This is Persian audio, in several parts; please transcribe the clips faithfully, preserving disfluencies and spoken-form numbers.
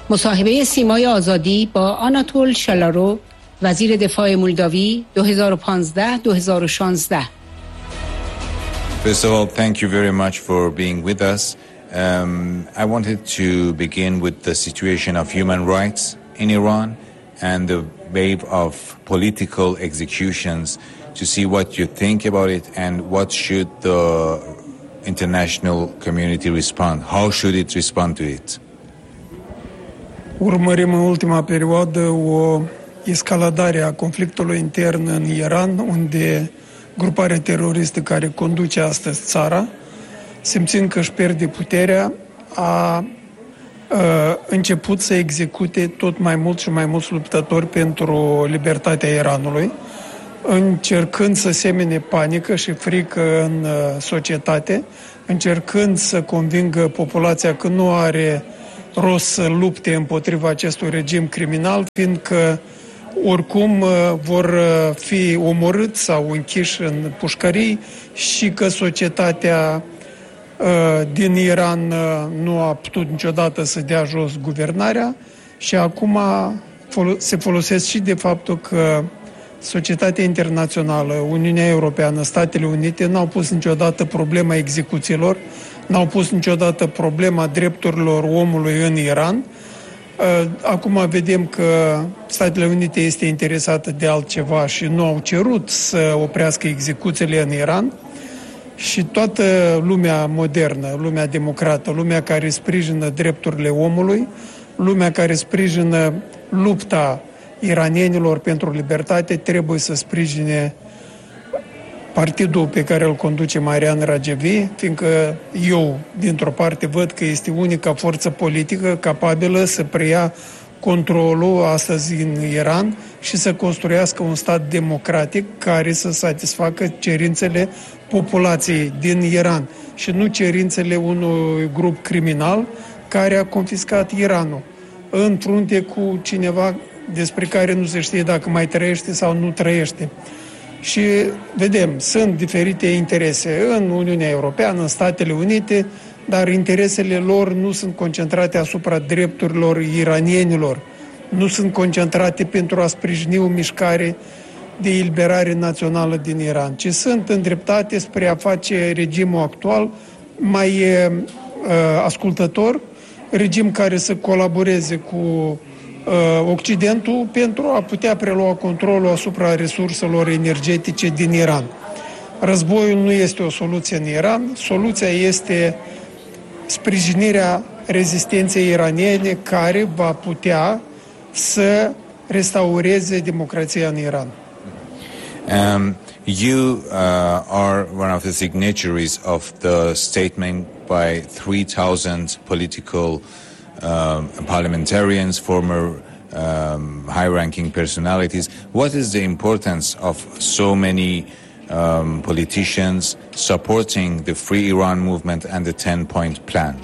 مصاحبه سیمای آزادی با آناتول شالارو وزیر دفاع مولداوی دو هزار و پانزده دو هزار و شانزده. First of all, thank you very much for being with us. Um, I wanted to begin with the situation of human rights in Iran and the wave of political executions to see what you think about it and what should the international community respond. How should it respond to it? Urmărim în ultima perioadă o escaladare a conflictului intern în Iran, unde gruparea teroristă care conduce astăzi țara, simțind că își pierde puterea, a, a început să execute tot mai mult și mai mulți luptători pentru libertatea Iranului, încercând să semene panică și frică în societate, încercând să convingă populația că nu are rost să lupte împotriva acestui regim criminal, fiindcă oricum vor fi omorâți sau închiși în pușcării și că societatea din Iran nu a putut niciodată să dea jos guvernarea și acum se folosesc și de faptul că societatea internațională, Uniunea Europeană, Statele Unite n-au pus niciodată problema execuțiilor, n-au pus niciodată problema drepturilor omului în Iran. Acum vedem că Statele Unite este interesată de altceva și nu au cerut să oprească execuțiile în Iran și toată lumea modernă, lumea democrată, lumea care sprijină drepturile omului, lumea care sprijină lupta iranienilor pentru libertate trebuie să sprijine partidul pe care îl conduce Marian Rajavi, fiindcă eu, dintr-o parte, văd că este unica forță politică capabilă să preia controlul astăzi în Iran și să construiască un stat democratic care să satisfacă cerințele populației din Iran și nu cerințele unui grup criminal care a confiscat Iranul în frunte cu cineva despre care nu se știe dacă mai trăiește sau nu trăiește. Și vedem, sunt diferite interese în Uniunea Europeană, în Statele Unite, dar interesele lor nu sunt concentrate asupra drepturilor iranienilor, nu sunt concentrate pentru a sprijini o mișcare de eliberare națională din Iran, ci sunt îndreptate spre a face regimul actual mai uh, ascultător, regim care să colaboreze cu Occidentul pentru a putea prelua controlul asupra resurselor energetice din Iran. Războiul nu este o soluție în Iran, soluția este sprijinirea rezistenței iraniene care va putea să restaureze democrația în Iran. Um, you uh, are one of the signatories of the statement by three thousand political Um, parliamentarians, former um, high-ranking personalities. What is the importance of so many um, politicians supporting the Free Iran movement and the ten-point plan?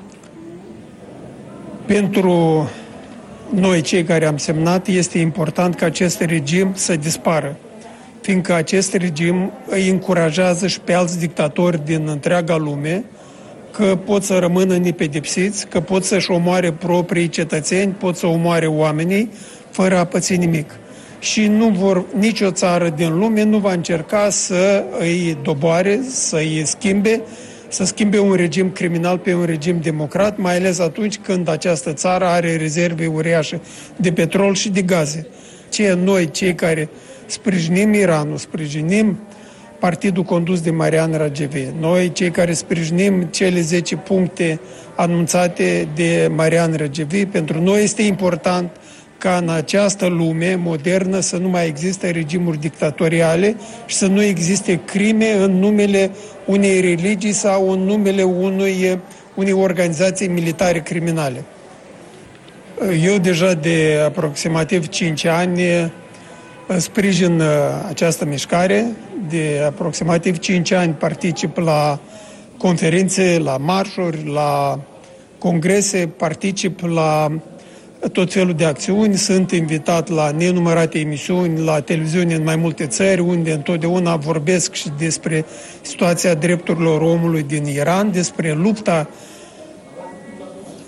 Pentru noi, cei care am semnat, este important ca acest regim să dispară, fiindcă acest regim îi încurajează și pe alți dictatori din întreaga lume că pot să rămână nepedepsiți, că pot să-și omoare proprii cetățeni, pot să omoare oamenii fără a păți nimic. Și nu vor, nicio țară din lume nu va încerca să îi doboare, să îi schimbe, să schimbe un regim criminal pe un regim democrat, mai ales atunci când această țară are rezerve uriașe de petrol și de gaze. Ce noi, cei care sprijinim Iranul, sprijinim partidul condus de Marian Rajavi, noi, cei care sprijinim cele zece puncte anunțate de Marian Rajavi, pentru noi este important ca în această lume modernă să nu mai existe regimuri dictatoriale și să nu existe crime în numele unei religii sau în numele unui, unei organizații militare criminale. Eu deja de aproximativ cinci ani sprijin această mișcare, de aproximativ cinci ani particip la conferințe, la marșuri, la congrese, particip la tot felul de acțiuni, sunt invitat la nenumărate emisiuni, la televiziune în mai multe țări, unde întotdeauna vorbesc și despre situația drepturilor omului din Iran, despre lupta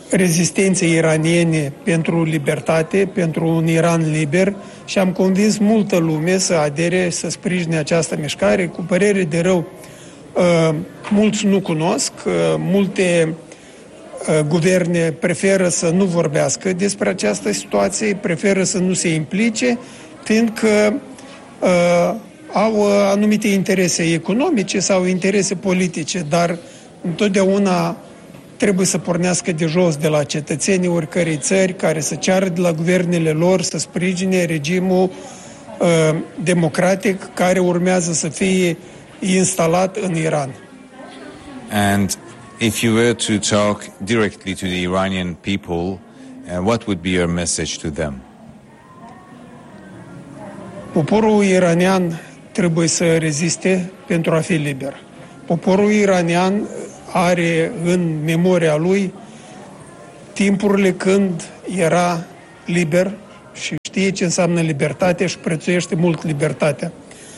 rezistenței iraniene pentru libertate, pentru un Iran liber și am convins multă lume să adere, să sprijine această mișcare. Cu părere de rău, mulți nu cunosc, multe guverne preferă să nu vorbească despre această situație, preferă să nu se implice, fiindcă au anumite interese economice sau interese politice, dar întotdeauna trebuie să pornească de jos, de la cetățenii oricărei țări, care să ceară de la guvernele lor să sprijine regimul uh, democratic care urmează să fie instalat în Iran. And if you were to talk directly to the Iranian people, uh, what would be your message to them? Poporul iranian trebuie să reziste pentru a fi liber. Poporul iranian are în memoria lui timpurile când era liber și știe ce înseamnă libertate și prețuiește mult libertatea.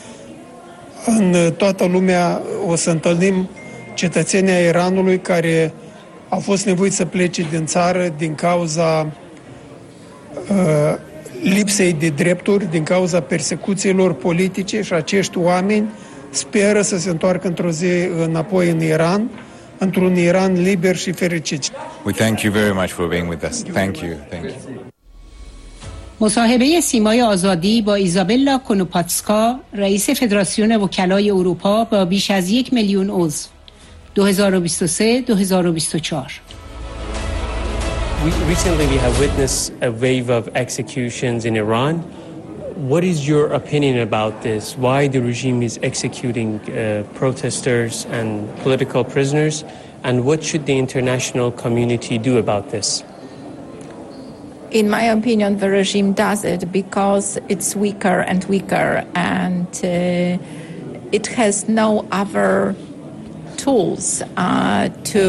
În toată lumea o să întâlnim cetățenii ai Iranului care au fost nevoiți să plece din țară din cauza uh, lipsei de drepturi, din cauza persecuțiilor politice și acești oameni speră să se întoarcă într-o zi înapoi în Iran, într-un Iran liber și fericit. We thank you very much for being with us. Thank you. Thank you. مصاحبه سیمای آزادی با ایزابلا کنوپاتسکا رئیس فدراسیون وکلای اروپا با بیش از یک میلیون عضو دو هزار و بیست و سه دو هزار و بیست و چهار. We, recently we have witnessed a wave of executions in Iran. What is your opinion about this? Why the regime is executing uh, protesters and political prisoners? And what should the international community do about this? In my opinion, the regime does it because it's weaker and weaker, and uh, it has no other tools uh, to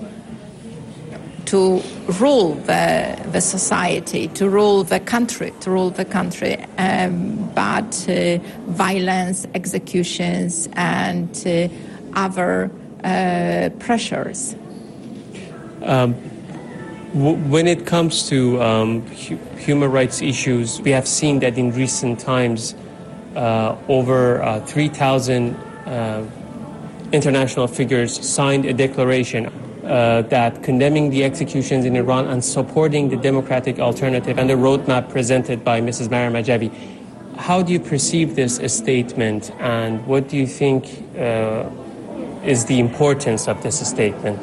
to rule the the society, to rule the country, to rule the country, um, but uh, violence, executions, and uh, other uh, pressures. Um, w- when it comes to um, hu- human rights issues, we have seen that in recent times, uh, over uh, three thousand uh, international figures signed a declaration Uh, that condemning the executions in Iran and supporting the democratic alternative and the roadmap presented by Missus Maryam Rajavi. How do you perceive this statement, and what do you think uh, is the importance of this statement?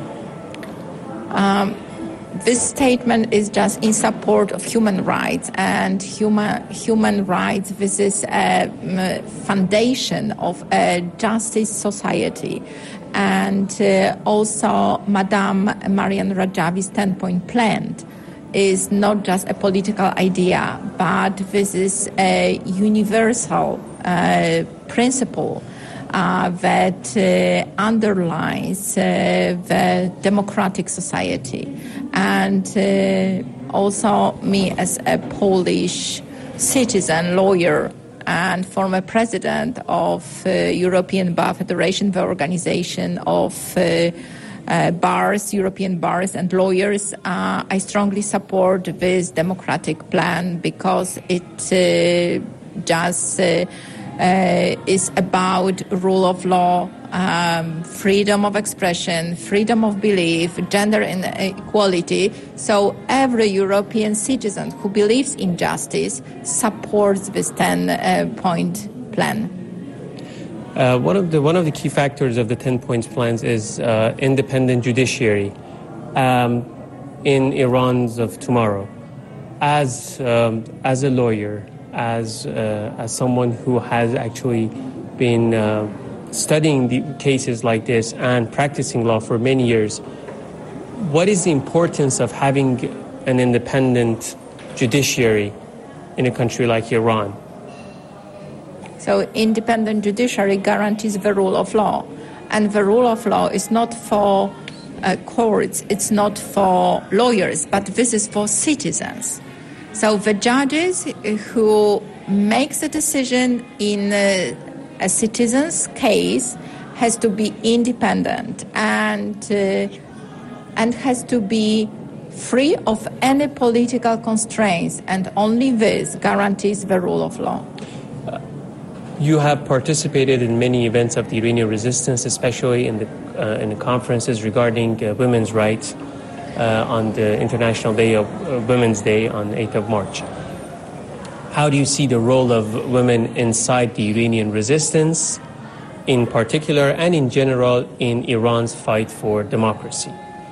Um, this statement is just in support of human rights, and human human rights. This is a foundation of a justice society. And uh, also, Madame Maryam Rajavi's ten-point plan is not just a political idea, but this is a universal uh, principle uh, that uh, underlines uh, the democratic society. And uh, also, me as a Polish citizen, lawyer, and former president of uh, European Bar Federation, the organization of uh, uh, bars, European bars and lawyers, uh, I strongly support this democratic plan because it uh, just uh, uh, is about rule of law, um, freedom of expression, freedom of belief, gender equality. So every European citizen who believes in justice supports this ten-point uh, plan. Uh, one of the one of the key factors of the ten points plans is uh, independent judiciary um, in Iran's of tomorrow. As um, as a lawyer, as uh, as someone who has actually been uh, studying the cases like this and practicing law for many years, what is the importance of having an independent judiciary in a country like Iran? So independent judiciary guarantees the rule of law. And the rule of law is not for uh, courts, it's not for lawyers, but this is for citizens. So the judges who makes a decision in a, a citizen's case has to be independent and uh, and has to be free of any political constraints, and only this guarantees the rule of law. You have participated in many events of the Iranian resistance, especially in the uh, in the conferences regarding uh, women's rights uh, on the International Day of uh, Women's Day on eighth of March. How do you see the role of women inside the Iranian resistance, in particular, and in general, in Iran's fight for democracy?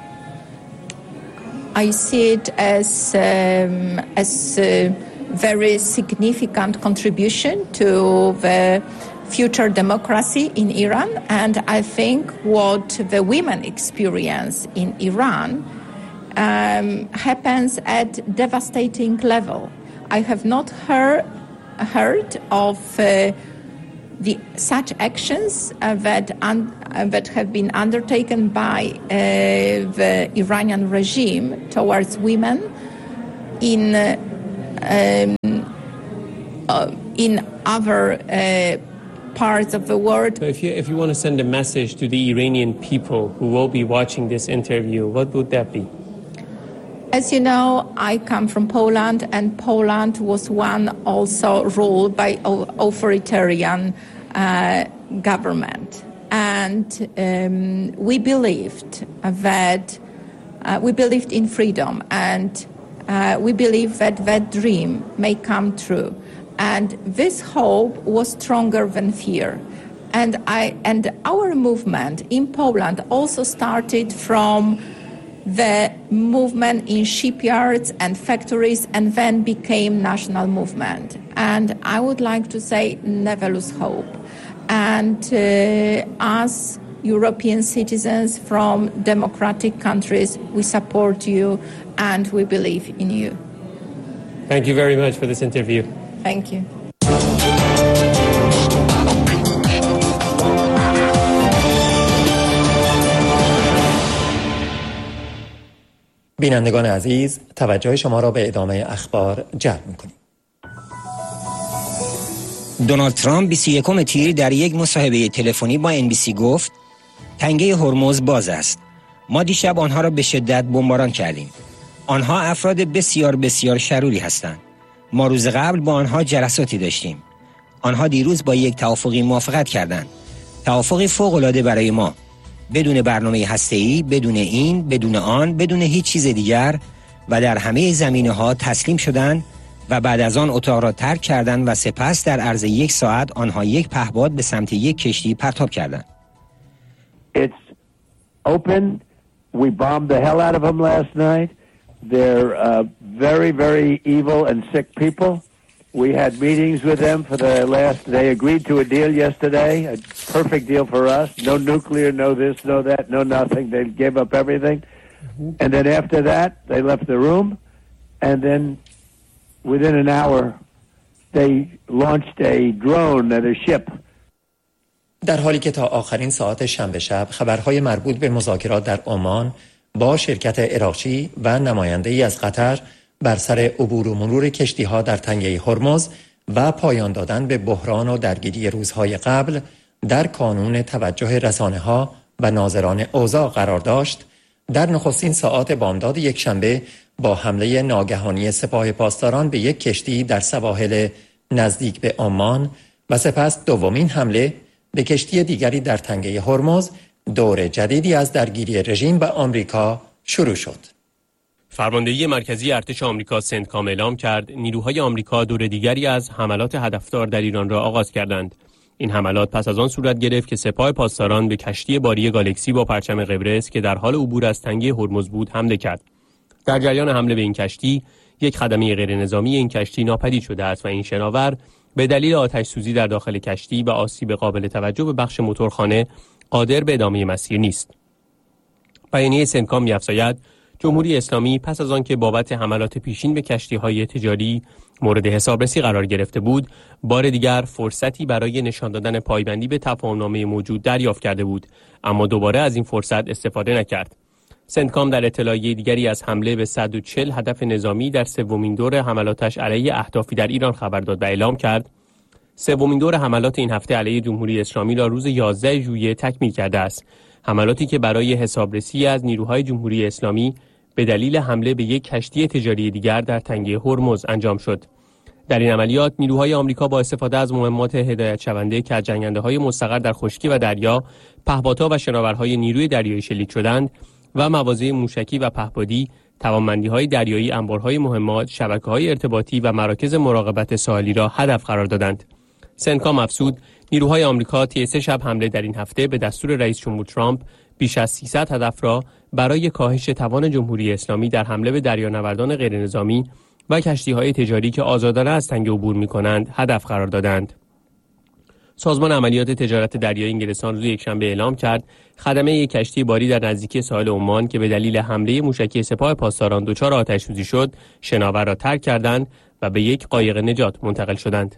I see it as um, as a very significant contribution to the future democracy in Iran, and I think what the women experience in Iran um, happens at devastating level. I have not heard heard of uh, the such actions uh, that un- uh, that have been undertaken by uh, the Iranian regime towards women in uh, um, uh, in other uh, parts of the world. So if you if you want to send a message to the Iranian people who will be watching this interview, what would that be? As you know, I come from Poland, and Poland was one also ruled by authoritarian uh, government. And um, we believed that uh, we believed in freedom, and uh, we believe that that dream may come true. And this hope was stronger than fear. And I and our movement in Poland also started from the movement in shipyards and factories, and then became national movement. And I would like to say, never lose hope. And uh, as European citizens from democratic countries, we support you and we believe in you. Thank you very much for this interview. Thank you. بینندگان عزیز، توجه شما را به ادامه اخبار جلب می‌کنیم. دونالد ترامپ بیست و یکم تیر در یک مصاحبه تلفنی با ان بی سی گفت تنگه هرمز باز است. ما دیشب آنها را به شدت بمباران کردیم. آنها افراد بسیار بسیار شروری هستند. ما روز قبل با آنها جلساتی داشتیم. آنها دیروز با یک توافقی موافقت کردند. توافقی فوق‌العاده برای ما. بدون برنامه هسته‌ای، بدون این، بدون آن، بدون هیچ چیز دیگر، و در همه زمینه‌ها تسلیم شدند و بعد از آن اتاق را ترک کردند و سپس در عرض یک ساعت آنها یک پهپاد به سمت یک کشتی پرتاب کردند. It's open. We bombed the hell out of them last night. They're uh, very, very evil and sick people. We had meetings with them for the last, they agreed to a deal yesterday, a perfect deal for us. No nuclear, no this, no that, no nothing. They gave up everything. Mm-hmm. And then after that, they left the room. And then within an hour, they launched a drone at a ship. در حالی که تا آخرین ساعت شنبه شب خبرهای مربوط به مذاکرات در عمان با شرکت عراقچی و نماینده‌ای از قطر بر سر عبور و مرور کشتی‌ها در تنگه هرمز و پایان دادن به بحران و درگیری روزهای قبل در کانون توجه رسانه‌ها و ناظران اوضاع قرار داشت، در نخستین ساعات بامداد یکشنبه با حمله ناگهانی سپاه پاسداران به یک کشتی در سواحل نزدیک به عمان و سپس دومین حمله به کشتی دیگری در تنگه هرمز، دور جدیدی از درگیری رژیم و آمریکا شروع شد. فرماندهی مرکزی ارتش آمریکا سنتکام اعلام کرد نیروهای آمریکا دور دیگری از حملات هدفدار در ایران را آغاز کردند. این حملات پس از آن صورت گرفت که سپاه پاسداران به کشتی باری گالکسی با پرچم قبرس که در حال عبور از تنگه هرمز بود حمله کرد. در جریان حمله به این کشتی، یک خدمه غیرنظامی این کشتی ناپدید شده است و این شناور به دلیل آتش سوزی در داخل کشتی و آسیب قابل توجه به بخش موتورخانه قادر به ادامه مسیر نیست. بیانیه سنتکام می‌افزاید جمهوری اسلامی پس از آنکه بابت حملات پیشین به کشتی‌های تجاری مورد حسابرسی قرار گرفته بود، بار دیگر فرصتی برای نشان دادن پایبندی به تفاهم‌نامه موجود دریافت کرده بود، اما دوباره از این فرصت استفاده نکرد. سنتکام در اطلاعیه دیگری از حمله به صد و چهل هدف نظامی در سومین دور حملاتش علیه اهدافی در ایران خبر داد و اعلام کرد سومین دور حملات این هفته علیه جمهوری اسلامی را روز یازده ژوئیه تکمیل کرده است. حملاتی که برای حسابرسی از نیروهای جمهوری اسلامی به دلیل حمله به یک کشتی تجاری دیگر در تنگه هرمز انجام شد. در این عملیات نیروهای آمریکا با استفاده از مهمات هدایت شونده که از جنگنده‌های مستقر در خشکی و دریا، پهپادها و شناورهای نیروی دریایی شلیک شدند و مواضع موشکی و پهپادی، توانمندی‌های دریایی، انبارهای مهمات، شبکه‌های ارتباطی و مراکز مراقبت ساحلی را هدف قرار دادند. سنکام افزود نیروهای آمریکا طی سه شب حمله در این هفته به دستور رئیس جمهور ترامپ بیش از سیصد هدف را برای کاهش توان جمهوری اسلامی در حمله به دریانوردان غیرنظامی و کشتی‌های تجاری که آزادانه از تنگه عبور می‌کنند هدف قرار دادند. سازمان عملیات تجارت دریایی انگلستان روز یکشنبه اعلام کرد خدمه یک کشتی باری در نزدیکی ساحل عمان که به دلیل حمله موشکی سپاه پاسداران دچار آتش‌سوزی شد، شناور را ترک کردند و به یک قایق نجات منتقل شدند.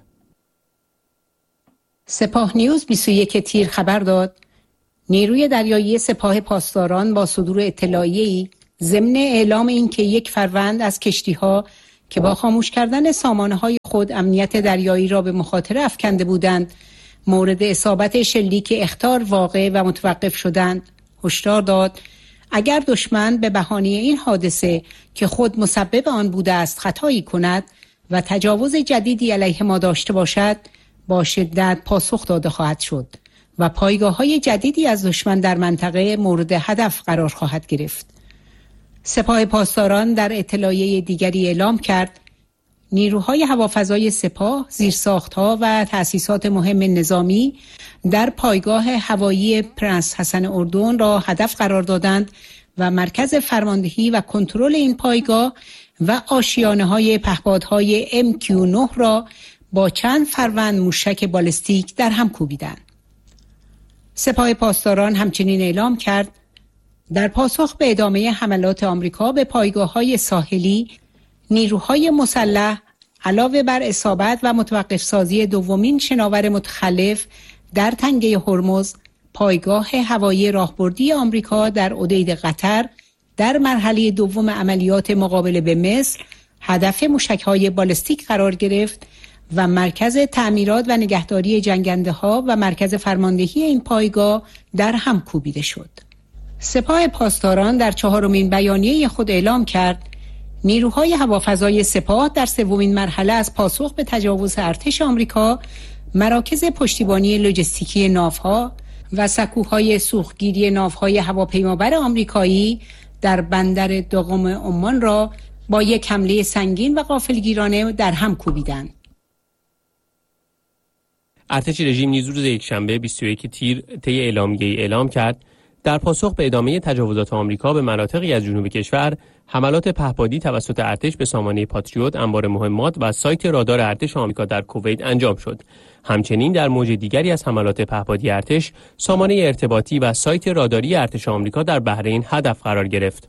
سپاه نیوز بیست و یک تیر خبر داد نیروی دریایی سپاه پاسداران با صدور اطلاعیه‌ای ضمن اعلام اینکه یک فروند از کشتی‌ها که با خاموش کردن سامانه‌های خود امنیت دریایی را به مخاطره افکنده بودند مورد اصابت شلیک اخطار واقع و متوقف شدند، هشدار داد اگر دشمن به بهانه این حادثه که خود مسبب آن بوده است خطایی کند و تجاوز جدیدی علیه ما داشته باشد با شدت پاسخ داده خواهد شد و پایگاه‌های جدیدی از دشمن در منطقه مورد هدف قرار خواهد گرفت. سپاه پاسداران در اطلاعیه دیگری اعلام کرد نیروهای هوافضای سپاه زیرساخت‌ها و تأسیسات مهم نظامی در پایگاه هوایی پرنس حسن اردن را هدف قرار دادند و مرکز فرماندهی و کنترل این پایگاه و آشیانه‌های پهپادهای ام کیو نه را با چند فروند موشک بالستیک در هم کوبیدند. سپاه پاسداران همچنین اعلام کرد در پاسخ به ادامه حملات آمریکا به پایگاه‌های ساحلی، نیروهای مسلح علاوه بر اصابت و متوقف سازی دومین شناور متخلف در تنگه هرمز، پایگاه هوایی راهبردی آمریکا در اودید قطر در مرحله دوم عملیات مقابله به مصر هدف موشک‌های بالستیک قرار گرفت و مرکز تعمیرات و نگهداری جنگنده‌ها و مرکز فرماندهی این پایگاه در هم کوبیده شد. سپاه پاسداران در چهارمین بیانیه خود اعلام کرد نیروهای هوافضای سپاه در سومین مرحله از پاسخ به تجاوز ارتش آمریکا مراکز پشتیبانی لوجستیکی ناوها و سکوهای سوختگیری ناوهای هواپیمابر آمریکایی در بندر داغم عمان را با یک حمله سنگین و غافلگیرانه در هم کوبیدند. ارتش رژیم نیز روز یکشنبه بیست و یک تیر طی اعلامیه‌ای اعلام کرد در پاسخ به ادامه تجاوزات آمریکا به مناطقی از جنوب کشور، حملات پهپادی توسط ارتش به سامانه پاتریوت، انبار مهمات و سایت رادار ارتش آمریکا در کویت انجام شد. همچنین در موج دیگری از حملات پهپادی ارتش، سامانه ارتباطی و سایت راداری ارتش آمریکا در بحرین هدف قرار گرفت.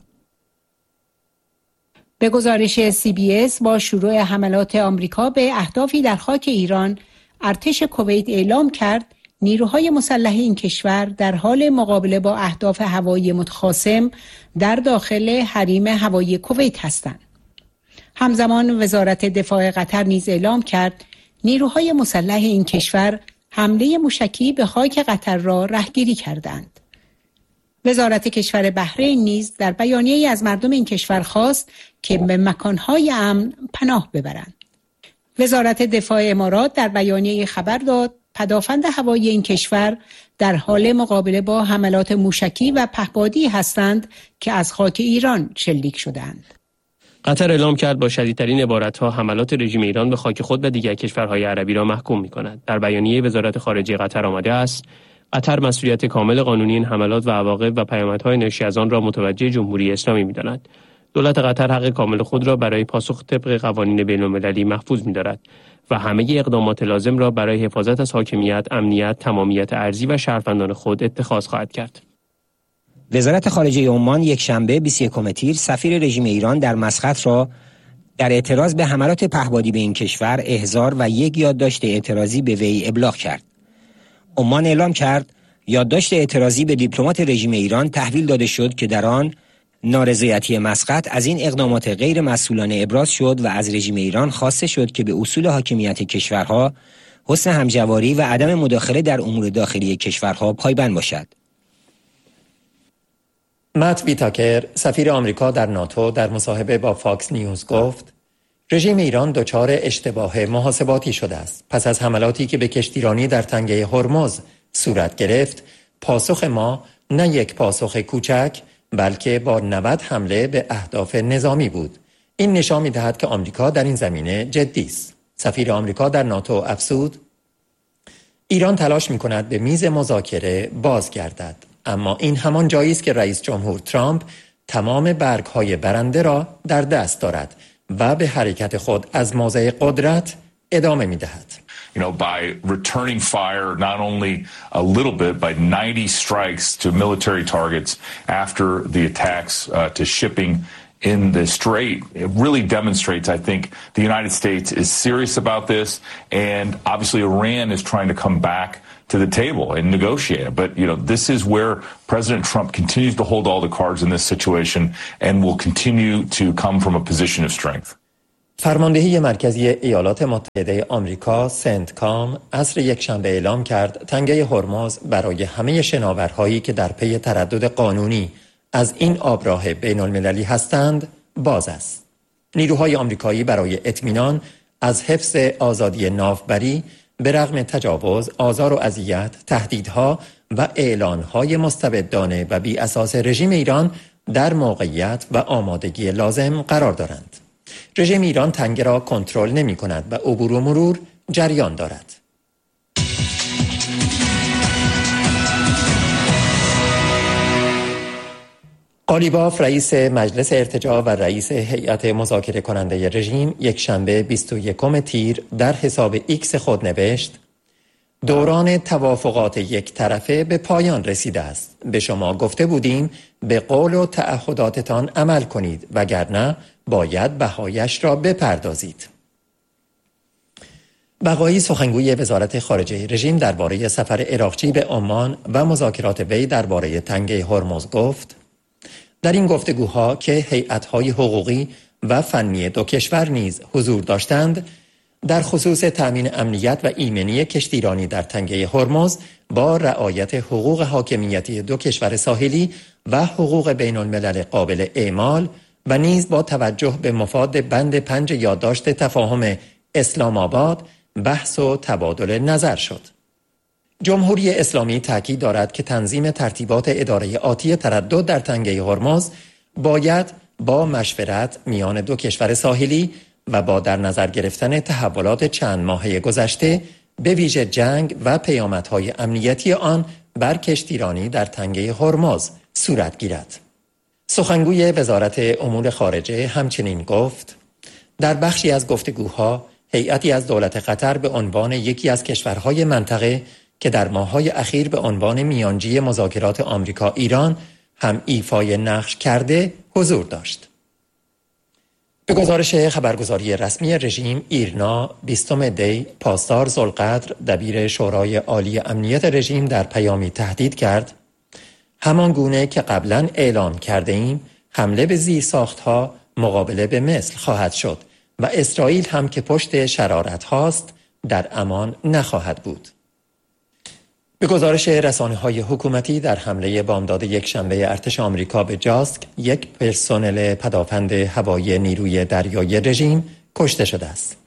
به گزارش سی بی اس با شروع حملات آمریکا به اهدافی در خاک ایران، ارتش کویت اعلام کرد نیروهای مسلح این کشور در حال مقابله با اهداف هوایی متخاصم در داخل حریم هوایی کویت هستند. همزمان وزارت دفاع قطر نیز اعلام کرد نیروهای مسلح این کشور حمله موشکی به خاک قطر را رهگیری کردند. وزارت کشور بحرین نیز در بیانیه‌ای از مردم این کشور خواست که به مکانهای امن پناه ببرند. وزارت دفاع امارات در بیانیه خبر داد پدافند هوایی این کشور در حال مقابله با حملات موشکی و پهپادی هستند که از خاک ایران شلیک شدند. قطر اعلام کرد با شدیدترین عبارت‌ها حملات رژیم ایران به خاک خود و دیگر کشورهای عربی را محکوم می‌کند. در بیانیه وزارت خارجه قطر آمده است قطر مسئولیت کامل قانونی این حملات و عواقب و پیامدهای ناشی از آن را متوجه جمهوری اسلامی می‌داند. دولت قطر حق کامل خود را برای پاسخ طبق قوانین بین‌المللی محفوظ می‌دارد و همه اقدامات لازم را برای حفاظت از حاکمیت، امنیت، تمامیت ارضی و شهروندان خود اتخاذ خواهد کرد. وزارت خارجه عمان یک شنبه بیست و یکم تیر سفیر رژیم ایران در مسقط را در اعتراض به حملات پهپادی به این کشور احضار و یک یادداشت اعتراضی به وی ابلاغ کرد. عمان اعلام کرد یادداشت اعتراضی به دیپلمات رژیم ایران تحویل داده شد که در آن نارضایتی مسقط از این اقدامات غیر مسئولانه ابراز شد و از رژیم ایران خواسته شد که به اصول حاکمیت کشورها، حسن همجواری و عدم مداخله در امور داخلی کشورها پایبند باشد. مت ویتاکر سفیر آمریکا در ناتو در مصاحبه با فاکس نیوز گفت رژیم ایران دچار اشتباه محاسباتی شده است. پس از حملاتی که به کشتیرانی در تنگه هرمز صورت گرفت، پاسخ ما نه یک پاسخ کوچک بلکه با نود حمله به اهداف نظامی بود. این نشان می‌دهد که آمریکا در این زمینه جدی است. سفیر آمریکا در ناتو افزود ایران تلاش می‌کند به میز مذاکره بازگردد، اما این همان جایی است که رئیس جمهور ترامپ تمام برگ‌های برنده را در دست دارد و به حرکت خود از موضع قدرت ادامه می‌دهد. You know, by returning fire not only a little bit, by ninety strikes to military targets after the attacks uh, to shipping in the Strait, it really demonstrates, I think, the United States is serious about this, and obviously Iran is trying to come back to the table and negotiate. But, you know, this is where President Trump continues to hold all the cards in this situation and will continue to come from a position of strength. فرماندهی مرکزی ایالات متحده آمریکا سنتکام عصر یکشنبه اعلام کرد تنگه هرمز برای همه شناورهایی که در پی تردد قانونی از این آبراه بین المللی هستند باز است. نیروهای آمریکایی برای اطمینان از حفظ آزادی ناوبری به رغم تجاوز، آزار و اذیت، تهدیدها و اعلانهای مستبدانه و بی اساس رژیم ایران در موقعیت و آمادگی لازم قرار دارند. رژیم ایران تنگه را کنترل نمی کند و عبور و مرور جریان دارد. قالیباف رئیس مجلس ارتجاع و رئیس هیئت مذاکره کننده رژیم یک شنبه بیست و یکم تیر در حساب ایکس خود نوشت دوران توافقات یک طرفه به پایان رسیده است. به شما گفته بودیم به قول و تعهداتتان عمل کنید وگرنه باید بهایش را بپردازید. بقایی سخنگوی وزارت خارجه رژیم درباره سفر عراقچی به عمان و مذاکرات وی درباره تنگه هرمز گفت در این گفتگوها که هیئت‌های حقوقی و فنی دو کشور نیز حضور داشتند در خصوص تأمین امنیت و ایمنی کشتیرانی در تنگه هرمز با رعایت حقوق حاکمیتی دو کشور ساحلی و حقوق بین الملل قابل اعمال و نیز با توجه به مفاد بند پنج یادداشت تفاهم اسلام آباد بحث و تبادل نظر شد. جمهوری اسلامی تاکید دارد که تنظیم ترتیبات اداره آتی تردد در تنگه هرمز باید با مشورت میان دو کشور ساحلی و با در نظر گرفتن تحولات چند ماهه گذشته به ویژه جنگ و پیامدهای امنیتی آن بر کشتیرانی در تنگه هرمز صورت گیرد. سخنگوی وزارت امور خارجه همچنین گفت در بخشی از گفتگوها هیئتی از دولت قطر به عنوان یکی از کشورهای منطقه که در ماه‌های اخیر به عنوان میانجی مذاکرات آمریکا ایران هم ایفای نقش کرده حضور داشت. به گزارش خبرگزاری رسمی رژیم ایرنا بیستم دی پاسدار ذوالقدر دبیر شورای عالی امنیت رژیم در پیامی تهدید کرد همان گونه که قبلا اعلام کرده ایم حمله به زیرساختها مقابله به مثل خواهد شد و اسرائیل هم که پشت شرارت هاست در امان نخواهد بود. به گزارش رسانه‌های حکومتی در حمله بامداد یک شنبه ارتش آمریکا به جاسک یک پرسنل پدافند هوایی نیروی دریایی رژیم کشته شده است.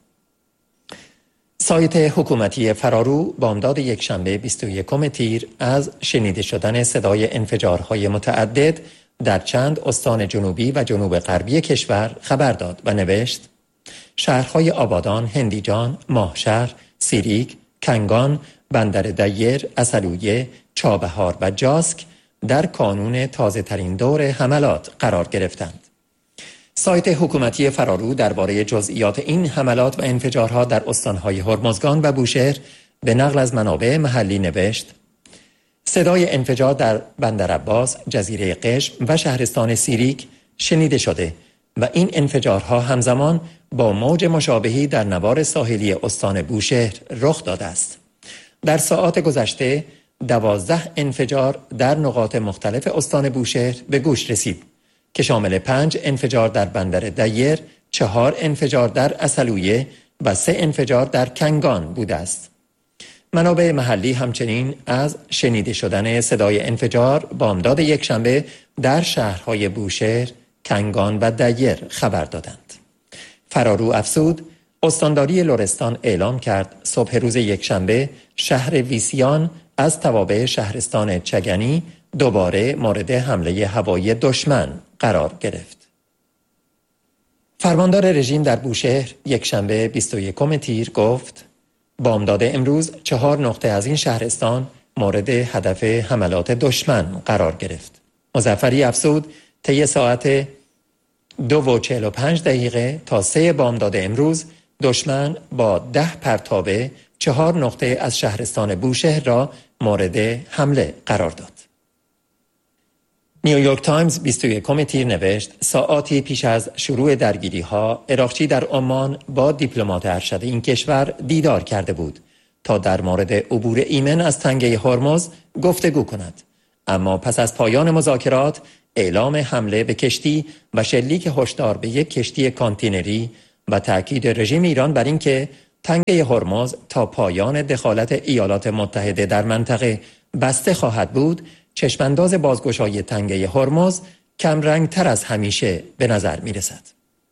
سایت حکومتی فرارو بامداد یک شنبه بیست و یکم تیر از شنیده شدن صدای انفجارهای متعدد در چند استان جنوبی و جنوب غربی کشور خبر داد و نوشت شهرهای آبادان، هندیجان، ماهشهر، سیریک، کنگان، بندر دیر، اصلویه، چابهار و جاسک در کانون تازه ترین دور حملات قرار گرفتند. سایت حکومتی فرارو درباره جزئیات این حملات و انفجارها در استانهای هرمزگان و بوشهر به نقل از منابع محلی نوشت صدای انفجار در بندر عباس، جزیره قشم و شهرستان سیریک شنیده شده و این انفجارها همزمان با موج مشابهی در نوار ساحلی استان بوشهر رخ داده است. در ساعات گذشته دوازده انفجار در نقاط مختلف استان بوشهر به گوش رسید که شامل پنج انفجار در بندر دیر، چهار انفجار در اصلویه و سه انفجار در کنگان بوده است. منابع محلی همچنین از شنیده شدن صدای انفجار بامداد یکشنبه در شهرهای بوشهر، کنگان و دیر خبر دادند. فرارو افزود استانداری لرستان اعلام کرد صبح روز یکشنبه شهر ویسیان از توابع شهرستان چگنی دوباره مورد حمله هوایی دشمن قرار گرفت. فرماندار رژیم در بوشهر یکشنبه بیست و یکم تیر گفت بامداد امروز چهار نقطه از این شهرستان مورد هدف حملات دشمن قرار گرفت. مظفری افزود طی ساعت دو و چهل و پنج دقیقه تا سه بامداد امروز دشمن با ده پرتابه چهار نقطه از شهرستان بوشهر را مورد حمله قرار داد. نیویورک تایمز بیست و یکم تیر نوشت ساعاتی پیش از شروع درگیری ها عراقچی در عمان با دیپلمات ارشد این کشور دیدار کرده بود تا در مورد عبور ایمن از تنگه هرمز گفتگو کند. اما پس از پایان مذاکرات اعلام حمله به کشتی و شلیک هشدار به یک کشتی کانتینری و تاکید رژیم ایران بر اینکه تنگه هرمز تا پایان دخالت ایالات متحده در منطقه بسته خواهد بود، چشمانداز بازگشایی تنگه هرمز کم رنگ تر از همیشه به نظر می رسد.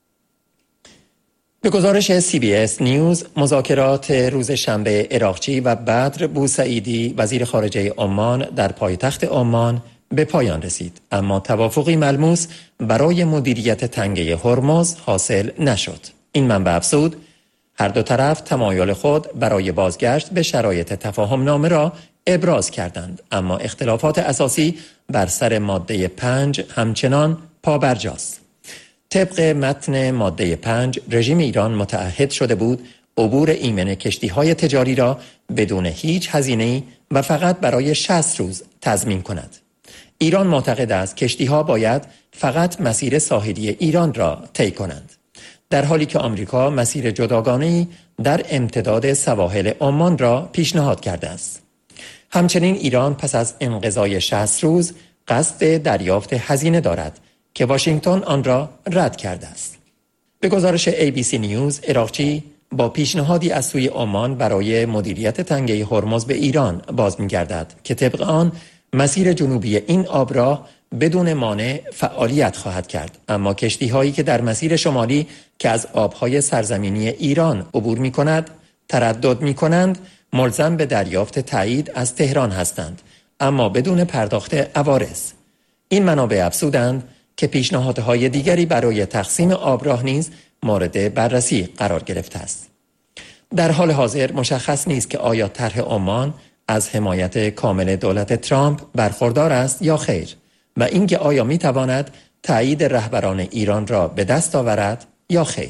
به گزارش سی بی اس نیوز، مذاکرات روز شنبه عراقچی و بدر بوسعیدی وزیر خارجه عمان در پایتخت عمان به پایان رسید، اما توافقی ملموس برای مدیریت تنگه هرمز حاصل نشد. این منبع افزود هر دو طرف تمایل خود برای بازگشت به شرایط تفاهم نامه را ابراز کردند، اما اختلافات اساسی بر سر ماده پنج همچنان پابرجاست. طبق متن ماده پنج رژیم ایران متعهد شده بود عبور ایمن کشتی‌های تجاری را بدون هیچ هزینه‌ای و فقط برای شصت روز تضمین کند. ایران معتقد است کشتی‌ها باید فقط مسیر ساحلی ایران را طی کنند، در حالی که آمریکا مسیر جداگانه‌ای در امتداد سواحل عمان را پیشنهاد کرده است. همچنین ایران پس از انقضای شصت روز قصد دریافت هزینه دارد که واشنگتن آن را رد کرده است. به گزارش ای بی سی نیوز، عراقچی با پیشنهادی از سوی عمان برای مدیریت تنگه هرمز به ایران باز می‌گردد که طبق آن مسیر جنوبی این آبراه بدون مانع فعالیت خواهد کرد، اما کشتی‌هایی که در مسیر شمالی که از آب‌های سرزمینی ایران عبور می‌کند تردد می‌کنند ملزم به دریافت تایید از تهران هستند، اما بدون پرداخت عوارض. این منابع افزودند که پیشنهادهای دیگری برای تقسیم آبراه نیز مورد بررسی قرار گرفته است. در حال حاضر مشخص نیست که آیا طرح عمان از حمایت کامل دولت ترامپ برخوردار است یا خیر و اینکه آیا میتواند تایید رهبران ایران را به دست آورد یا خیر.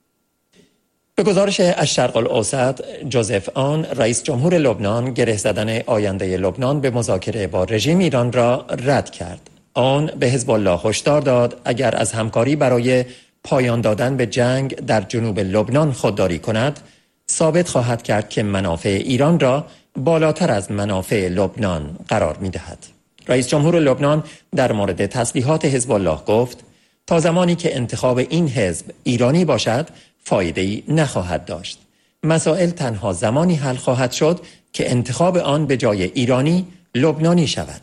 به گزارش الشرق الاوسط، جوزف آن رئیس جمهور لبنان گره زدن آینده لبنان به مذاکره با رژیم ایران را رد کرد. آن به حزب الله هشدار داد اگر از همکاری برای پایان دادن به جنگ در جنوب لبنان خودداری کند، ثابت خواهد کرد که منافع ایران را بالاتر از منافع لبنان قرار می دهد. رئیس جمهور لبنان در مورد تسلیحات حزب الله گفت تا زمانی که انتخاب این حزب ایرانی باشد فایده‌ای نخواهد داشت. مسائل تنها زمانی حل خواهد شد که انتخاب آن به جای ایرانی لبنانی شود.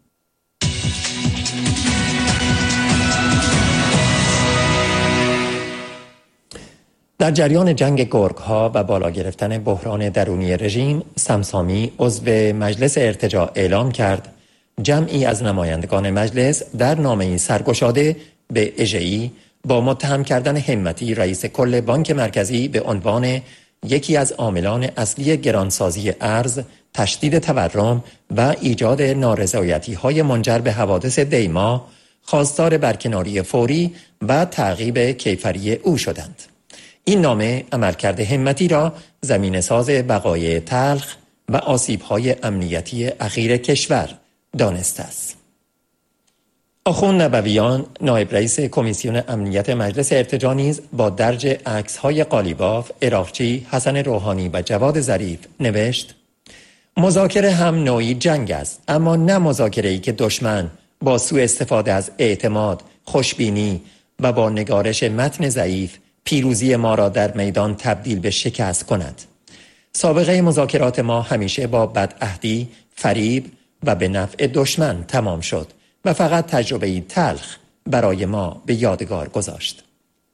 در جریان جنگ گرگ‌ها و بالا گرفتن بحران درونی رژیم، سمسامی عضو مجلس ارتجاع اعلام کرد جمعی از نمایندگان مجلس در نامه‌ای سرگشاده به اژه‌ای با متهم کردن همتی رئیس کل بانک مرکزی به عنوان یکی از عاملان اصلی گرانسازی ارز، تشدید تورم و ایجاد نارضایتی‌های منجر به حوادث دیما، خواستار برکناری فوری و تعقیب کیفری او شدند. این نامه عملکرد همتی را زمینه‌ساز بقای تلخ و آسیب‌های امنیتی اخیر کشور دانسته است. آخوند نبویان، نایب رئیس کمیسیون امنیت مجلس ارتجاع نیز با درج عکس‌های قالیباف، عراقچی، حسن روحانی و جواد ظریف نوشت: مذاکره هم نوعی جنگ است، اما نه مذاکره‌ای که دشمن با سوء استفاده از اعتماد، خوشبینی و با نگارش متن ضعیف پیروزی ما را در میدان تبدیل به شکست کند. سابقه مذاکرات ما همیشه با بدعهدی، فریب و به نفع دشمن تمام شد و فقط تجربه‌ای تلخ برای ما به یادگار گذاشت.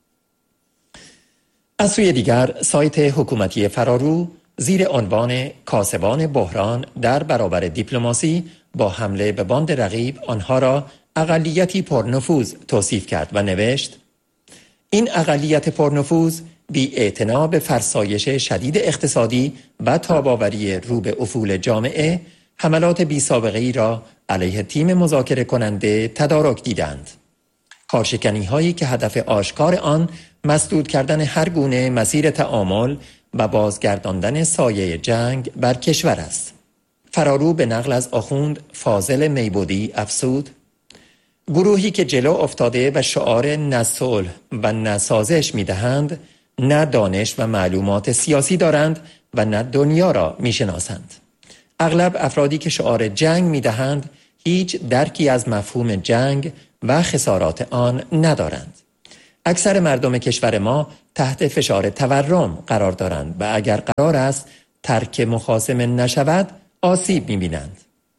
از سوی دیگر سایت حکومتی فرارو زیر عنوان کاسبان بحران در برابر دیپلماسی با حمله به باند رقیب آنها را اقلیتی پرنفوذ توصیف کرد و نوشت: این اقلیت پرنفوذ بی اعتنا به فرسایش شدید اقتصادی و تاباوری رو به افول جامعه حملات بی سابقه ای را علیه تیم مذاکره کننده تدارک دیدند. کارشکنی هایی که هدف آشکار آن مسدود کردن هر گونه مسیر تعامل و بازگرداندن سایه جنگ بر کشور است. فرارو به نقل از آخوند فاضل میبودی افسود: گروهی که جلو افتاده و شعار نه صلح و نه سازش میدهند، نه دانش و معلومات سیاسی دارند و نه دنیا را میشناسند. اغلب افرادی که شعار جنگ میدهند هیچ درکی از مفهوم جنگ و خسارات آن ندارند. اکثر مردم کشور ما تحت فشار تورم قرار دارند و اگر قرار است ترک مخاصمه نشود آسیب می‌بینند.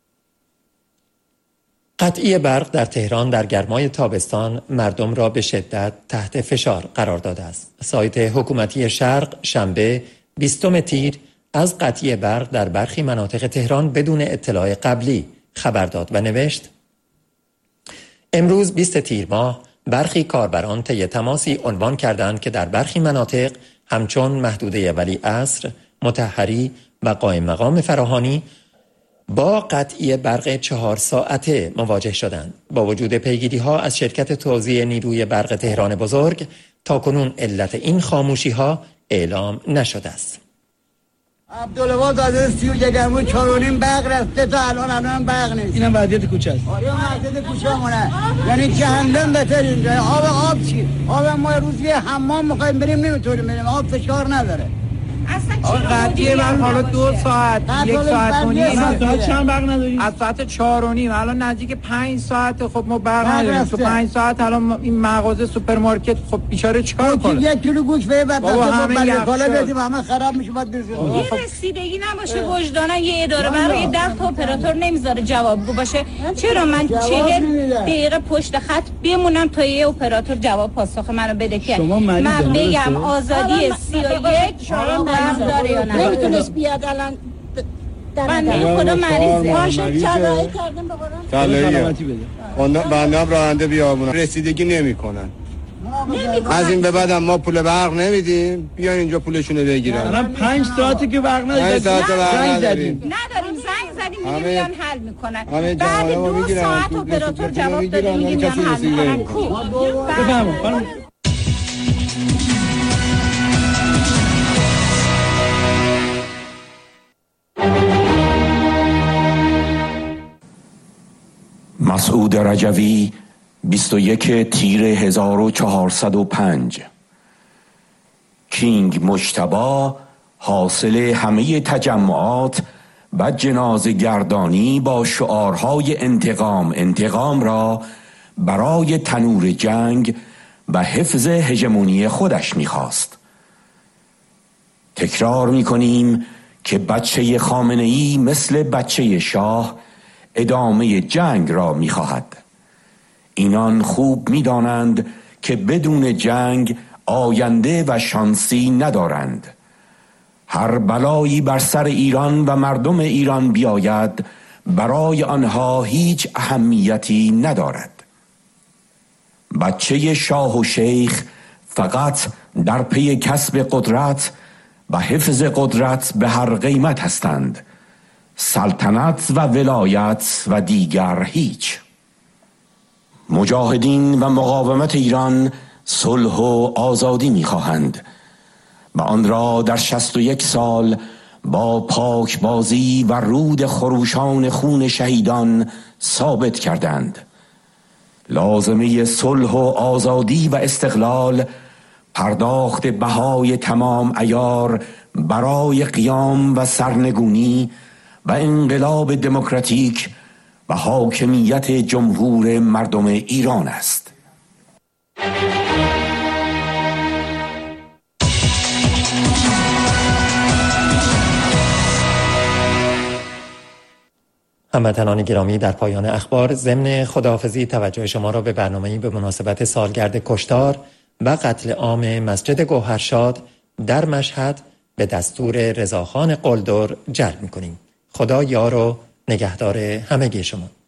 قطعی برق در تهران در گرمای تابستان مردم را به شدت تحت فشار قرار داده است. سایت حکومتی شرق شنبه بیستم تیر از قطعی برق در برخی مناطق تهران بدون اطلاع قبلی خبر داد و نوشت: امروز بیست تیر ماه برخی کاربران طی تماسی عنوان کردند که در برخی مناطق همچون محدوده ولیعصر، مطهری و قائم مقام فراهانی با قطعی برق چهار ساعته مواجه شدند. با وجود پیگیری ها از شرکت توزیع نیروی برق تهران بزرگ تاکنون علت این خاموشی ها اعلام نشده است. عبدالله داده سی و جگرمون چارونیم برق رفته تا الان الان برق نیست. اینم وضعیت کوچه است. آره وضعیت کوچه مونه. یعنی جهنم بهتر اینجا. آب آب چی؟ آب ما روزی حمام می‌خوایم بریم نمیتونیم بریم. آب فشار نداره. آقا قطعیه من حالا دو ساعت یک ساعت و نیم ساعت چند برق نداریم؟ از ساعت چهار و نیم الان نزدیک پنج ساعت. خب ما برق نداریم تو پنج ساعت. الان این مغازه سوپرمارکت خب بیچاره چیکار کنه؟ یک کیلو گوشت به بعد بابا همه بالا بدیم همه خراب میشه بعد برسیم. یه رسیدگی نباشه وجدانا یه اداره برای ده تا اپراتور نمیذاره جوابگو باشه. چرا من چهل دقیقه پشت خط بمونم تا یه اپراتور جواب پاسخ منو بده که من بگم آزادی سی و یک داره یا نه؟ نمیتونست بیاد الان بنده خدا مریضه. باشه تلایی کردیم به قرآن سلامتی بده. بنده هم راننده بیامونم رسیدگی نمی کنن. از این به بعد ما پول برق نمیدیم. بیاین اینجا پولشونو بگیرن. الان پنج ساعته که برق نداریم. پنج ساعت برق نداریم. نداریم زنگ زدیم میگه میان حل میکنن. بعد دو ساعت اپراتور جواب داده میگه میان حل میکنن. بفرمایید. مسعود رجوی بیست و یک تیر هزار و چهارصد و پنج. کینگ مجتبی حاصل همه تجمعات و جنازه گردانی با شعارهای انتقام انتقام را برای تنور جنگ و حفظ هژمونی خودش می‌خواست. تکرار می‌کنیم که بچه خامنه‌ای مثل بچه شاه ادامه جنگ را می‌خواهد. اینان خوب می‌دانند که بدون جنگ آینده و شانسی ندارند. هر بلایی بر سر ایران و مردم ایران بیاید برای آنها هیچ اهمیتی ندارد. بچه شاه و شیخ فقط در پی کسب قدرت و حفظ قدرت به هر قیمت هستند. سلطنت و ولایت و دیگر هیچ. مجاهدین و مقاومت ایران صلح و آزادی می‌خواهند و آن را در شصت و یک سال با پاکبازی و رود خروشان خون شهیدان ثابت کردند. لازمه صلح و آزادی و استقلال پرداخت بهای تمام عیار برای قیام و سرنگونی و انقلاب دموکراتیک و حاکمیت جمهور مردم ایران است. هموطنان گرامی، در پایان اخبار ضمن خداحافظی توجه شما را به برنامه‌ای به مناسبت سالگرد کشتار و قتل عام مسجد گوهرشاد در مشهد به دستور رضاخان قلدر جلب می‌کنیم. خدا یار و نگهدار همگی شما.